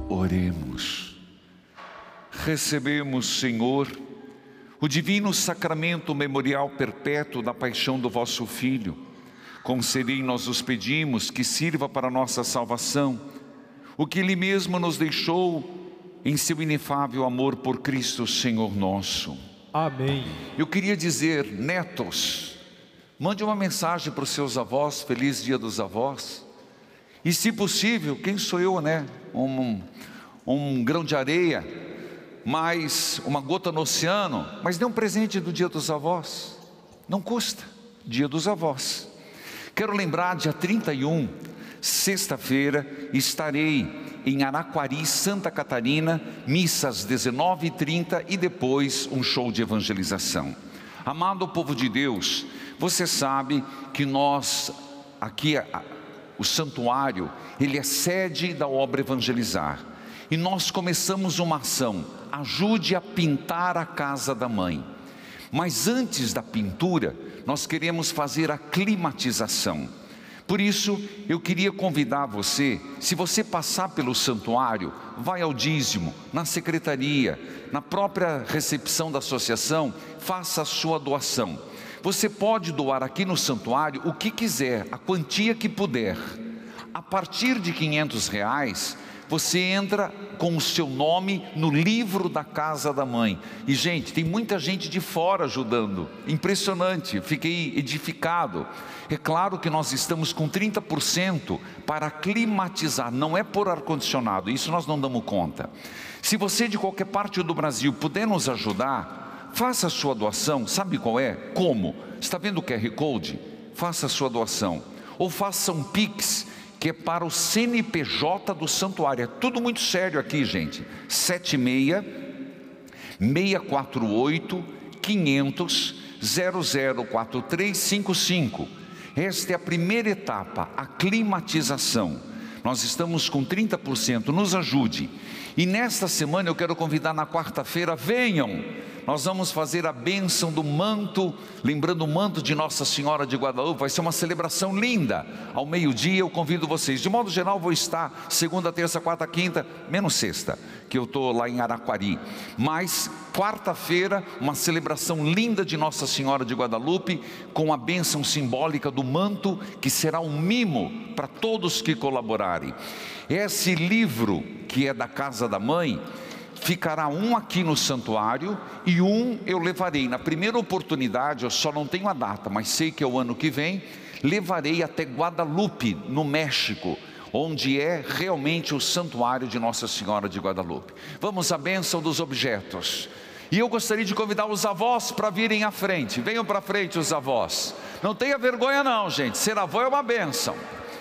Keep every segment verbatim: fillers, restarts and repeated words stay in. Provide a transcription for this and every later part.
Oremos. Recebemos, Senhor, o divino sacramento memorial perpétuo da paixão do vosso Filho. Concedei, nós os pedimos, que sirva para a nossa salvação, o que Ele mesmo nos deixou em seu inefável amor por Cristo, Senhor nosso. Amém. Eu queria dizer, netos, mande uma mensagem para os seus avós, feliz dia dos avós. E se possível, quem sou eu, né? Um, um grão de areia, mais uma gota no oceano, mas dê um presente do dia dos avós. Não custa, dia dos avós. Quero lembrar, dia trinta e um, sexta-feira, estarei em Araquari, Santa Catarina, missa às dezenove e trinta e depois um show de evangelização. Amado povo de Deus, você sabe que nós, aqui, o santuário, ele é sede da obra Evangelizar. E nós começamos uma ação, ajude a pintar a casa da mãe. Mas antes da pintura, nós queremos fazer a climatização. Por isso, eu queria convidar você, se você passar pelo santuário, vai ao dízimo, na secretaria, na própria recepção da associação, faça a sua doação. Você pode doar aqui no santuário o que quiser, a quantia que puder. A partir de quinhentos reais, você entra com o seu nome no livro da casa da mãe. E gente, tem muita gente de fora ajudando, impressionante, fiquei edificado. É claro que nós estamos com trinta por cento para climatizar, não é por ar-condicionado, isso nós não damos conta. Se você de qualquer parte do Brasil puder nos ajudar, faça a sua doação. Sabe qual é? Como? Está vendo o Q R Code? Faça a sua doação. Ou faça um Pix, que é para o C N P J do santuário. É tudo muito sério aqui, gente. sete seis, seis quatro oito, quinhentos, zero zero quatro três cinco cinco. Esta é a primeira etapa, a climatização. Nós estamos com trinta por cento, nos ajude. E nesta semana eu quero convidar, na quarta-feira, venham. Nós vamos fazer a bênção do manto, lembrando o manto de Nossa Senhora de Guadalupe. Vai ser uma celebração linda. Ao meio-dia eu convido vocês. De modo geral vou estar segunda, terça, quarta, quinta, menos sexta, que eu estou lá em Araquari. Mas quarta-feira, uma celebração linda de Nossa Senhora de Guadalupe, com a bênção simbólica do manto, que será um mimo para todos que colaborarem. Esse livro, que é da casa da mãe, ficará um aqui no santuário e um eu levarei. Na primeira oportunidade, eu só não tenho a data, mas sei que é o ano que vem, levarei até Guadalupe, no México, onde é realmente o santuário de Nossa Senhora de Guadalupe. Vamos à bênção dos objetos. E eu gostaria de convidar os avós para virem à frente. Venham para frente os avós. Não tenha vergonha não, gente, ser avó é uma bênção.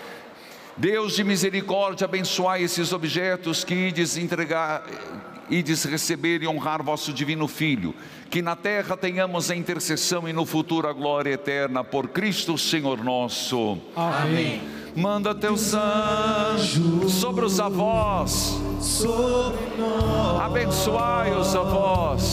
Deus de misericórdia, abençoai esses objetos que ides entregar, ides receber e honrar vosso divino Filho, que na terra tenhamos a intercessão e no futuro a glória eterna, por Cristo Senhor nosso. Amém. Manda teus anjos sobre os avós, abençoai os avós.